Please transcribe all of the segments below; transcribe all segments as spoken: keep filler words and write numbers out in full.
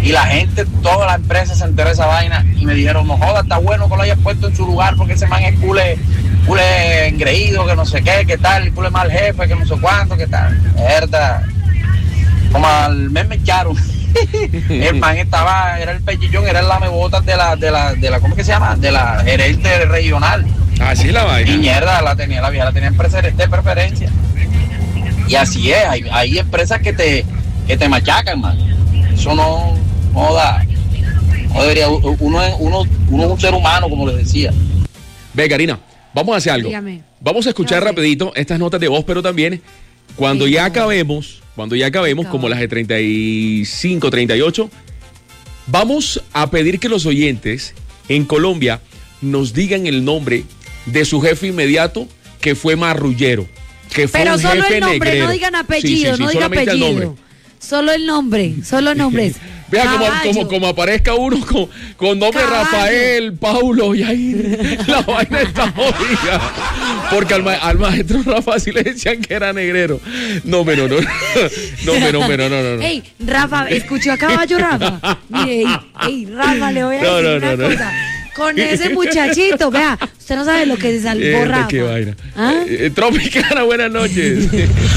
Y la gente, toda la empresa se enteró de esa vaina y me dijeron, no joda, está bueno que lo hayas puesto en su lugar porque ese man es cule, cule engreído, que no sé qué, que tal, cule mal jefe, que no sé cuánto, que tal. Verdad. Como al mes me echaron. El man estaba, era el pechillón, era el lamebotas de la, de la, de la, ¿cómo que se llama? De la gerente regional. Así es la vaina. Y mierda, la tenía, la vieja la tenía en de preferencia. Y así es, hay, hay empresas que te, que te machacan, man. Eso no, no da. No debería, uno, uno, uno es un ser humano, como les decía. Ve, Karina, vamos a hacer algo. Dígame. Vamos a escuchar rapidito estas notas de voz, pero también cuando ya acabemos, cuando ya acabemos, como las de treinta y cinco, treinta y ocho, vamos a pedir que los oyentes en Colombia nos digan el nombre de su jefe inmediato que fue marrullero, que fue Pero un solo jefe el nombre, negrero. no digan apellido, Sí, sí, sí, no digan solamente el apellido. nombre. Solo el nombre, solo nombres. Vea como, Caballo. como, como aparezca uno con, con nombre Caballo. Rafael, Paulo y ahí la vaina está jodida. Porque al, ma- al maestro Rafa sí le decían que era negrero. No, pero no, no, no, pero no, no, no, no. Ey, Rafa, ¿escuchó a Caballo, Rafa? Mire, ey, ey, Rafa, le voy a No, decir no, una no, no. cosa. Con ese muchachito, vea, usted no sabe lo que se salvó Mierda, Rafa. qué vaina. ¿Ah? Eh, Tropicana, buenas noches.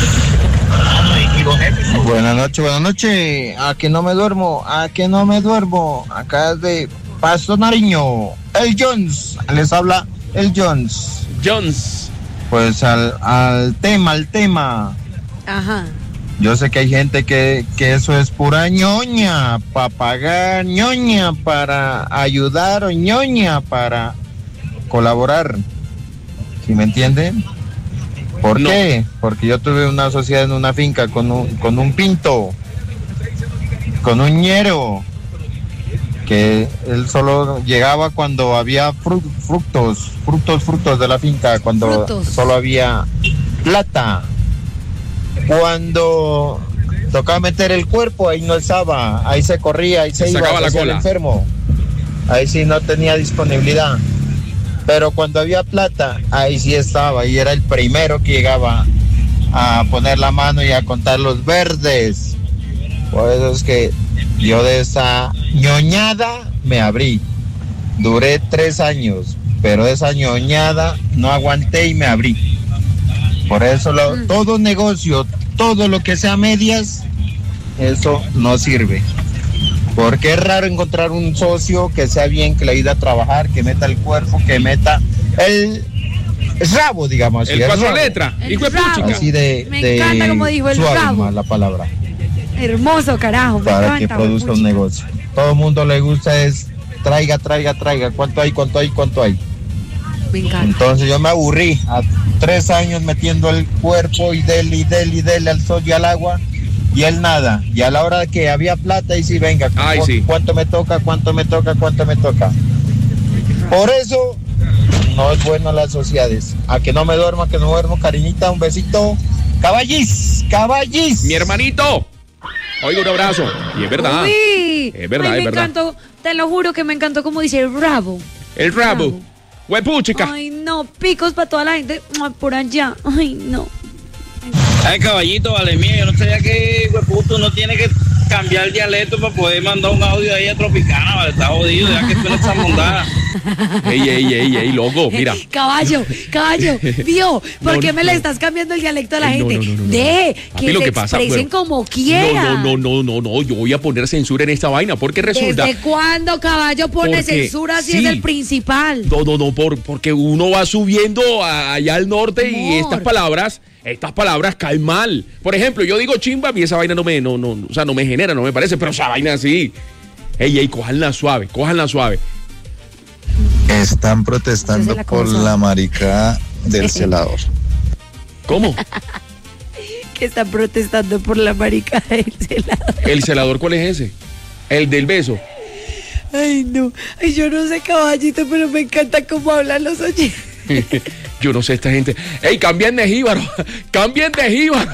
Buenas noches, buenas noches. A que no me duermo, a que no me duermo. Acá de Pasto Nariño, el Jones. Les habla el Jones. Jones. Pues al, al tema, al tema. Ajá. Yo sé que hay gente que, que eso es pura ñoña, para pagar ñoña, para ayudar o ñoña, para colaborar. ¿Sí me entienden? ¿Por No. qué? Porque yo tuve una sociedad en una finca con un, con un pinto, con un ñero, que él solo llegaba cuando había fru- frutos, frutos, frutos de la finca, cuando Frutos. solo había plata. Cuando tocaba meter el cuerpo, ahí no estaba, ahí se corría, ahí se, Se iba, sacaba la hacia el cola. enfermo. Ahí sí no tenía disponibilidad. Pero cuando había plata, ahí sí estaba, y era el primero que llegaba a poner la mano y a contar los verdes. Por eso es que yo de esa ñoñada me abrí. Duré tres años, pero de esa ñoñada no aguanté y me abrí. Por eso lo, Mm. todo negocio, todo lo que sea medias, eso no sirve. Porque es raro encontrar un socio que sea bien, que le ayude a trabajar, que meta el cuerpo, que meta el rabo, digamos así. El cuatro rabo. letras. El Hijo de rabo. puchica. Así de, Me de encanta como dijo el suave rabo. más la palabra, Hermoso, carajo, me para encanta. que produzca un puchica. negocio. Todo el mundo le gusta es traiga, traiga, traiga. ¿Cuánto hay, cuánto hay, cuánto hay? Me encanta. Entonces yo me aburrí a tres años metiendo el cuerpo y dele, y dele, y dele al sol y al agua, y él nada. Y a la hora que había plata, y sí, venga, Ay, ¿cu- sí. ¿cuánto me toca, cuánto me toca, cuánto me toca? Por eso no es bueno las sociedades. A que no me duermo, a que no duermo, cariñita, un besito. Caballis, caballis. Mi hermanito. Oiga, un abrazo. Y es verdad. Uy, Es verdad, ay, es me verdad. encantó, te lo juro que me encantó como dice el rabo. El rabo. Huepuchica. Ay, no, picos para toda la gente ah, por allá. Ay, no. Ay, caballito, vale mía, yo no sabía que hueputo uno tiene que cambiar el dialecto para poder mandar un audio ahí a Tropicana, vale, está jodido, ya que tú no estás mondada. Ey, ey, ey, ey, loco, mira. Caballo, caballo, vio, ¿por No, qué me no. le estás cambiando el dialecto a la No, gente? no, no, no, no. Deje Papi, que lo se que pasa, expresen bueno, como quieran. No, no, no, no, no, no, yo voy a poner censura en esta vaina porque resulta. ¿Desde cuándo, caballo, pone Porque, censura si sí. es el principal? No, no, no, por, porque uno va subiendo a- allá al norte y Amor. estas palabras, estas palabras caen mal. Por ejemplo, yo digo chimba y esa vaina no me, no, no, o sea, no me genera, no me parece, pero esa vaina así. Ey, ey, cójanla suave, cójanla suave. Están Esa protestando es la por cosa. la marica del celador. ¿Cómo? Que están protestando por la marica del celador. ¿El celador cuál es ese? El del beso. Ay, no. Ay, yo no sé, caballito, pero me encanta cómo hablan los oyentes. Yo no sé esta gente. ¡Ey, cambien de jíbaro! ¡Cambien de jíbaro!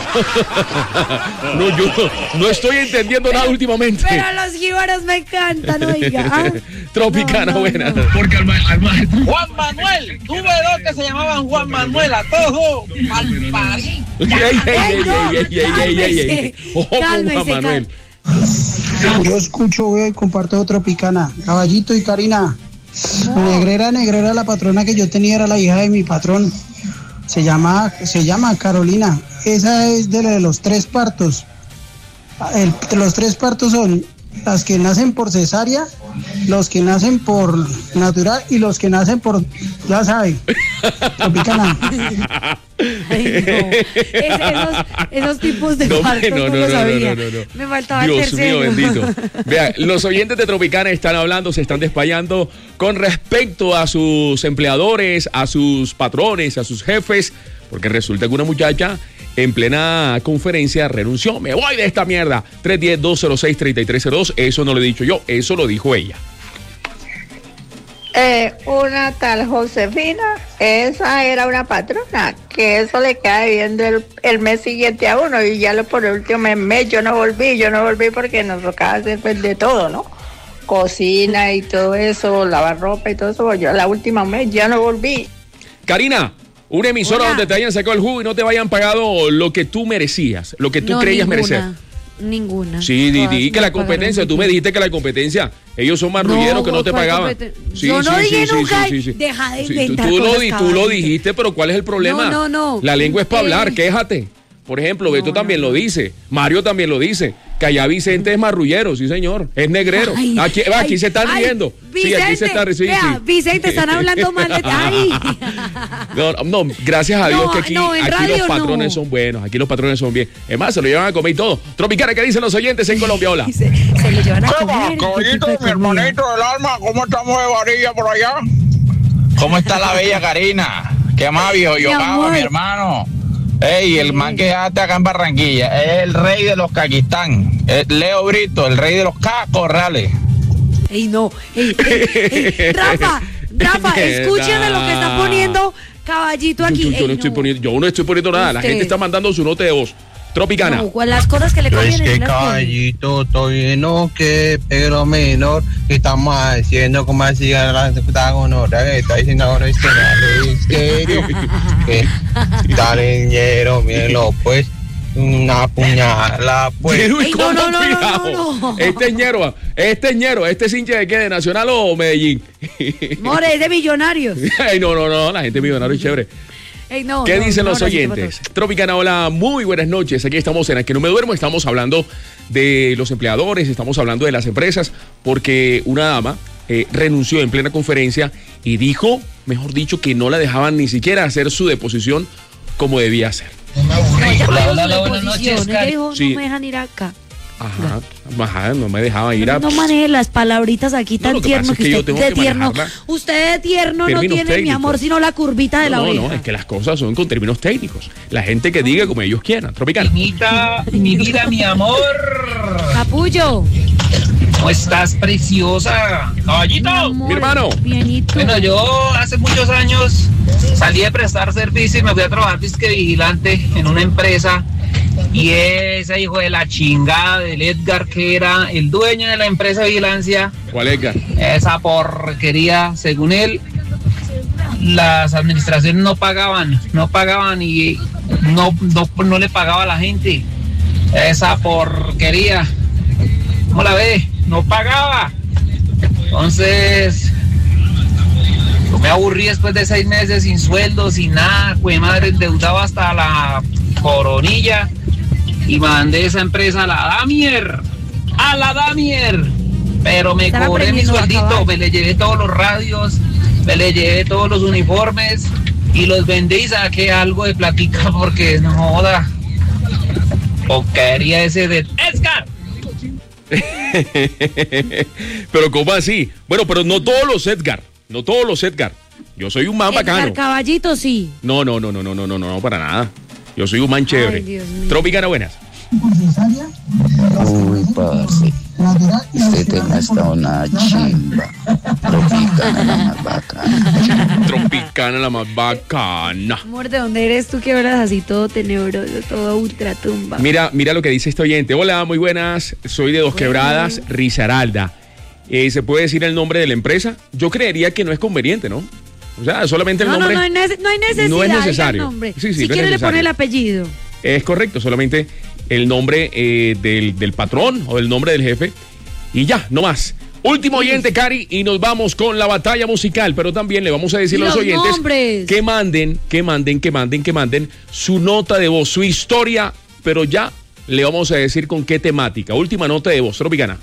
No, yo no, no estoy entendiendo nada últimamente. Pero los jíbaros me encantan, oiga. Ah. Tropicana, No, no, buena. no. Porque al, ma- al maestro. Juan Manuel, tuve dos que se llamaban Juan Manuel, a todos, malparí. ¡Ey, ey, ey, Ay, no, ey, ey, ey, ey, ey, ey! cálmese, ¡Ojo con cálmese, Juan Manuel! Yo escucho, veo y comparto Tropicana. Caballito y Karina. Negrera, negrera, la patrona que yo tenía era la hija de mi patrón. Se llama, se llama Carolina. Esa es de, la de los tres partos. El, los tres partos son las que nacen por cesárea, los que nacen por natural y los que nacen por, ya sabe, Tropicana. Ay, no. Es, esos, esos tipos de No, partos no, no, no, lo no, sabía. no, no, no. Me faltaba Dios el tercero. mío bendito. Vea, los oyentes de Tropicana están hablando, se están despayando con respecto a sus empleadores, a sus patrones, a sus jefes, porque resulta que una muchacha en plena conferencia renunció. Me voy de esta mierda. tres uno cero, dos cero seis, tres tres cero dos. Eso no lo he dicho yo, eso lo dijo ella. Eh, una tal Josefina, esa era una patrona, que eso le queda debiendo el, el mes siguiente a uno, y ya lo por el último mes yo no volví, yo no volví porque nos tocaba hacer pues, de todo, ¿no? Cocina y todo eso, lavar ropa y todo eso, yo la última mes ya no volví. Karina, una emisora Hola. donde te hayan sacado el jugo y no te vayan pagado lo que tú merecías, lo que tú No, creías ninguna, merecer. Ninguna. Sí, di, Todas di que me la pagaron competencia, muy tú me bien. dijiste que la competencia, ellos son marrulleros que no te ¿cuál pagaban. competen- Sí, Yo no sí, dije sí, sí, nunca, sí, sí, sí. deja de Sí, inventar tú, tú lo, cosas, di- tú lo caballito. dijiste, pero ¿cuál es el problema? No, no, no. La lengua es para Eh. hablar, quéjate. Por ejemplo, Beto No, también no, lo no. dice, Mario también lo dice, que allá Vicente es marrullero, sí señor, es negrero. Ay, aquí va, aquí ay, se están ay, riendo. Vicente, sí, aquí se están riendo. vea, Vicente, están hablando mal de ti. Ay. No, no, gracias a Dios No, que aquí, no, en aquí radio los patrones no. son buenos, aquí los patrones son bien. Es más, se lo llevan a comer y todo. Tropicana, ¿qué dicen los oyentes en Colombia? Hola. Se, se lo llevan a ¿Qué va, comer. caballito, qué tipo mi de comida. hermanito del alma? ¿Cómo estamos de varilla por allá? ¿Cómo está la bella Karina? ¿Qué más, viejo? Yo Mi pago, amor. mi hermano. Ey, el man que dejaste acá en Barranquilla es el rey de los Caquistán. Es Leo Brito, el rey de los cacorrales. Ey, no. Ey, ey, ey. Rafa, Rafa, escúcheme lo que está poniendo Caballito Yo, aquí. yo- yo Ey, no estoy no. poniendo, yo no estoy poniendo nada, la Usted. gente está mandando su nota de voz. Tropicana. No, con las cosas que le Pero es convienen. que sí las pone. caballito, estoy no que pero menor, que estamos haciendo como así la protagonista que está diciendo ahora este en serio, que taleñero, mírenlo pues, una puñalada pues. Pero, ¿y Ey, no, cómo, no, no, no, cuidado? no, no. Este es ñero, este es ñero, este es hincha de qué, de Nacional o Medellín. More, es de millonarios. Ay, no, no, no, la gente millonaria es chévere. Ey, no, ¿Qué no, dicen no, los ahora sí te oyentes? mató. Tropicana, hola, muy buenas noches. Aquí estamos en Aquí No Me Duermo, estamos hablando de los empleadores, estamos hablando de las empresas, porque una dama eh, renunció en plena conferencia y dijo, mejor dicho, que no la dejaban ni siquiera hacer su deposición como debía hacer. No, ella Hola, pagó hola, su buenas deposición. noches, Ella Cari. dijo, Sí. no me dejan ir acá. Ajá, ajá, no me dejaban ir a... No maneje las palabritas aquí No, tan lo que tierno pasa es que, que yo usted tengo de que tierno. manejarla. Usted de tierno no Términos tiene, mi técnicos. amor, sino la curvita de la No, oreja. no, es que las cosas son con términos técnicos. La gente que diga como ellos quieran. Tropicana. Anita, mi vida, mi amor. Capullo. ¿Cómo estás, preciosa? Caballito. amor, Mi hermano. Bienito. Bueno, yo hace muchos años salí de prestar servicio y me fui a trabajar disque vigilante en una empresa. Y ese hijo de la chingada del Edgar, que era el dueño de la empresa de vigilancia, ¿Cuál es, Edgar? esa porquería, según él, las administraciones no pagaban, no pagaban y no, no, no le pagaba a la gente. Esa porquería, ¿cómo la ve? No pagaba. Entonces, yo me aburrí después de seis meses sin sueldo, sin nada, pues madre, endeudado hasta la coronilla y mandé esa empresa a la Damier, a la Damier. Pero me Están cobré mi aprendiendo a sueldito, acabar. me le llevé todos los radios, me le llevé todos los uniformes y los vendí y saqué algo de platica porque no joda. Porquería ese de Edgar. Pero ¿cómo así? Bueno, pero no todos los Edgar. No todos los Edgar. Yo soy un man Edgar bacano. Caballito, sí. No, no, no, no, no, no, no, no, para nada. Yo soy un man chévere. Ay, Dios mío. Tropicana, buenas. Uy, parce, este tema está una chimba. Tropicana la más bacana. Tropicana, la más bacana. Amor, ¿de dónde eres tú que hablas así todo tenebroso, todo ultratumba? Mira, mira lo que dice este oyente. Hola, muy buenas. Soy de Dos Quebradas, Risaralda. Eh, ¿Se puede decir el nombre de la empresa? Yo creería que no es conveniente, ¿no? O sea, solamente el No, no, nombre. no, hay nece- no hay necesidad. No es diga el necesario. nombre. Sí, sí, si no es quiere le necesario. pone el apellido. Es correcto, solamente el nombre eh, del, del patrón o el nombre del jefe Y ya, no más. Último oyente, Cari, y nos vamos con la batalla musical, pero también le vamos a decir a los, los oyentes nombres. que manden, que manden, que manden, que manden su nota de voz, su historia, pero ya le vamos a decir con qué temática. Última nota de voz, Tropicana.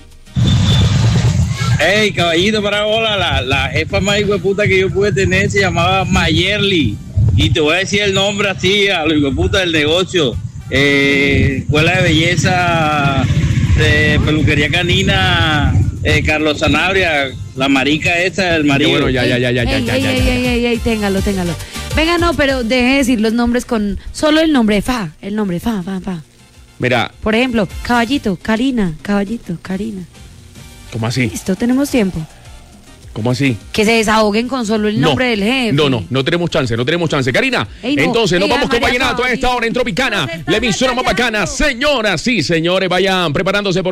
Hey, caballito, para hola, la, la jefa más hijueputa que yo pude tener se llamaba Mayerly, y te voy a decir el nombre así, a los hijueputa del negocio, eh, Escuela de Belleza, de Peluquería Canina, eh, Carlos Sanabria, la marica esa, el marido. Bueno, ya, ya, ya, ya, ya, ey, ya, ey, ya, ey, ya. ey, ey, ey, téngalo, téngalo. Venga, no, pero deje de decir los nombres con solo el nombre, fa, el nombre, fa, fa, fa. Mira, Por ejemplo, caballito, Karina, caballito, Karina. ¿cómo así? Listo, tenemos tiempo. ¿Cómo así? Que se desahoguen con solo el nombre no, del jefe. No, no, no tenemos chance, no tenemos chance. Karina, Ey, no. entonces nos Ey, vamos con María Vallenato a Fabi. esta hora en Tropicana, Nos están la emisora más batallando. bacana. Señoras y señores, vayan preparándose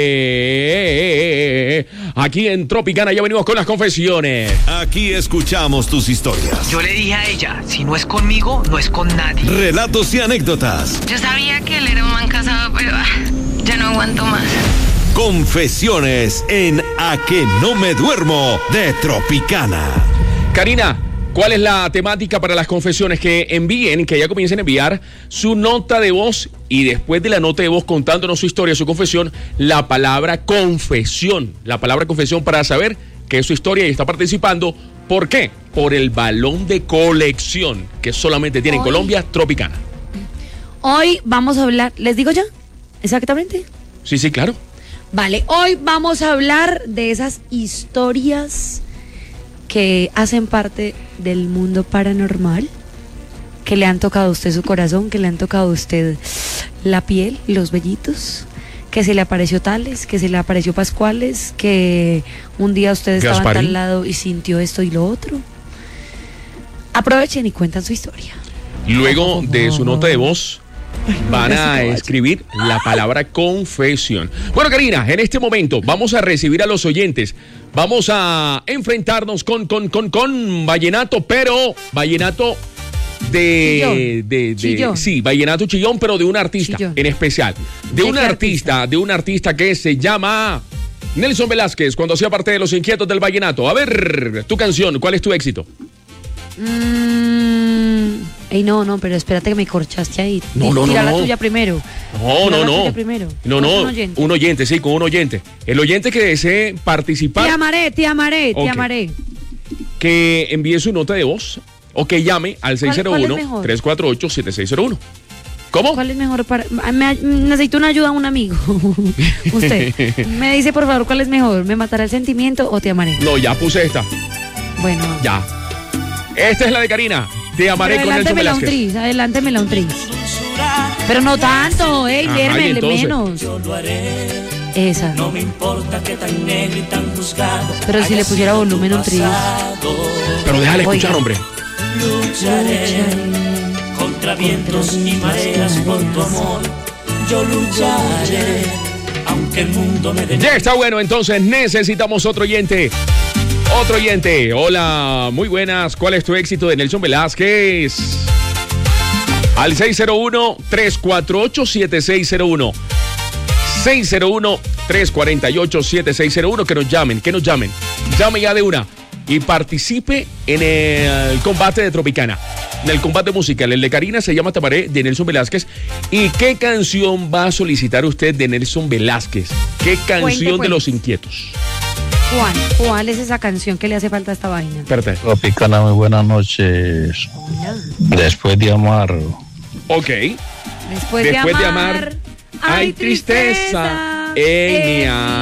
porque aquí en Tropicana ya venimos con las confesiones. Aquí escuchamos tus historias. Yo le dije a ella, si no es conmigo, no es con nadie. Relatos y anécdotas. Yo sabía que él era un man casado, pero ah, ya no aguanto más. Confesiones en A que no me duermo de Tropicana. Karina, ¿cuál es la temática para las confesiones? Que envíen, que ya comiencen a enviar su nota de voz y después de la nota de voz contándonos su historia, su confesión, la palabra confesión. La palabra confesión para saber que es su historia y está participando. ¿Por qué? Por el balón de colección que solamente tiene en Hoy. Colombia Tropicana. Hoy vamos a hablar, ¿les digo ya? Exactamente. Sí, sí, claro. Vale, hoy vamos a hablar de esas historias que hacen parte del mundo paranormal, que le han tocado a usted su corazón, que le han tocado a usted la piel, los vellitos, que se le apareció Tales, que se le apareció Pascuales, que un día usted estaba en Gasparín. tal lado y sintió esto y lo otro. Aprovechen y cuentan su historia. Luego de su nota de voz van a escribir la palabra confesión. Bueno, Karina, en este momento vamos a recibir a los oyentes. Vamos a enfrentarnos con, con, con, con vallenato, pero vallenato de, Chillón. de, de Chillón. sí, vallenato chillón, pero de un artista Chillón. en especial. De ¿De un qué artista, de un artista que se llama Nelson Velázquez, cuando hacía parte de Los Inquietos del Vallenato. A ver, tu canción, ¿cuál es tu éxito? Mm, ey, no, no, pero espérate que me corchaste ahí. No, no, Tira no, la no. tuya primero. No, Tira no, la no. tuya primero. No, Con no. un oyente. Un oyente, sí, con un oyente. El oyente que desee participar, Te amaré, te amaré, te Ok. amaré. que envíe su nota de voz o que llame al ¿Cuál- seis cero cuál es uno, mejor? tres cuatro ocho, siete seis cero uno. ¿Cómo? ¿Cuál es mejor para.? Me, necesito una ayuda a un amigo. Usted. Me dice, por favor, ¿cuál es mejor? ¿Me matará el sentimiento o te amaré? No, ya puse esta. Bueno. Ya. Esta es la de Karina. Te amaré Pero con Nelson adelántemela un Velázquez. tris, adelántemela un tris. Pero no tanto, ey, Ajá, vérmele, ¿y entonces? menos. Yo lo haré, Esa. no me importa que tan negro y tan juzgado. Pero si le pusiera volumen un tris. Pero déjale Oiga. escuchar, hombre. Lucharé contra vientos y mareas por tu amor. Yo lucharé, aunque el mundo me dé. Ya está bueno, entonces necesitamos otro oyente. Otro oyente. Hola, muy buenas. ¿Cuál es tu éxito de Nelson Velázquez? Al seis cero uno, tres cuatro ocho, siete seis cero uno. seis cero uno, tres cuatro ocho, siete seis cero uno. Que nos llamen, que nos llamen. Llame ya de una y participe en el combate de Tropicana. En el combate musical. El de Karina se llama Tamaré, de Nelson Velázquez. ¿Y qué canción va a solicitar usted de Nelson Velázquez? ¿Qué canción Cuente, de cuente. Los Inquietos? Juan, ¿cuál es esa canción que le hace falta a esta vaina? Espérate. Tropicana, muy buenas noches. Después de amar. Ok. Después, Después de amar, hay tristeza en mi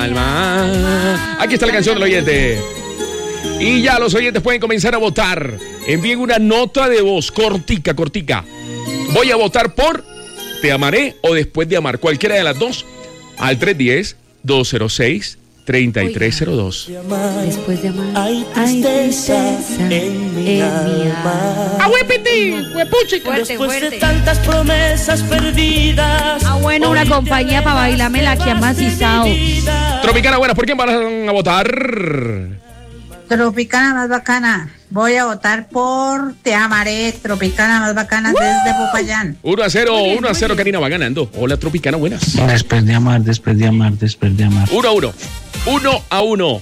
alma. Aquí está la canción del oyente. Y ya los oyentes pueden comenzar a votar. Envíen una nota de voz cortica, cortica. Voy a votar por Te amaré o Después de amar. Cualquiera de las dos al tres uno cero, dos cero seis, tres tres cero dos. Después de amar, Hay hay tristeza tristeza en mi en mi alma. alma. Fuerte, Después de fuerte. tantas promesas perdidas. Ah, bueno, una hoy te compañía para bailarme la que ha vas de mi macizado. vida. Tropicana, buenas, ¿por quién van a votar? Tropicana más bacana. Voy a votar por Te Amaré, Tropicana más bacana desde Popayán. uno a cero, uno a cero, Karina va ganando. Hola, Tropicana, buenas. Después de amar, después de amar, después de amar. uno a uno. uno a uno.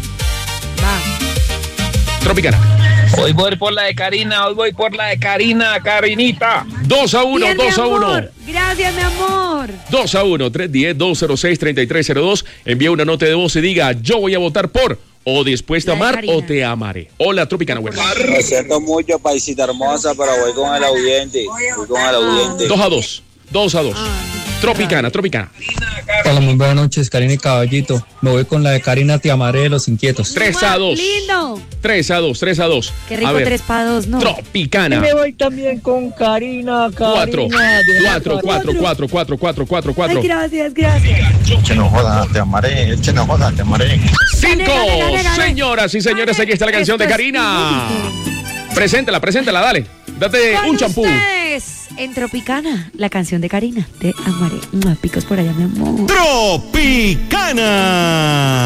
Tropicana. Hoy voy por la de Karina, hoy voy por la de Karina, Karinita. dos a uno, Bien, dos mi a uno. amor. Gracias, mi amor. dos a uno, tres uno cero, dos cero seis, tres tres cero dos. Envía una nota de voz y diga, yo voy a votar por o Después de La de amar Karina. o Te Amaré. Hola, Tropicana, buenas. Lo siento mucho, paisita hermosa, pero voy con el audiente. Voy con el audiente. dos a dos. dos a dos. Tropicana, Tropicana. Hola, muy buenas noches, Karina y Caballito. Me voy con la de Karina Te Amaré de Los Inquietos. tres a dos. Lindo. tres a dos, tres a dos. Qué rico, A ver, tres para dos, ¿no? Tropicana. voy también con Karina, cuatro, cuatro, cuatro, cuatro, cuatro, cuatro, cuatro, Ay, cuatro. gracias, gracias. Eche no joda, te amaré, eche no joda, te amaré. Cinco. Gane, gane, gane. Señoras y señores, aquí está la canción de Esto es Karina. Preséntala, preséntala, dale. Date Con un champú. ustedes, en Tropicana, la canción de Karina, Te Amaré. Mua, picos por allá, mi amor. Tropicana.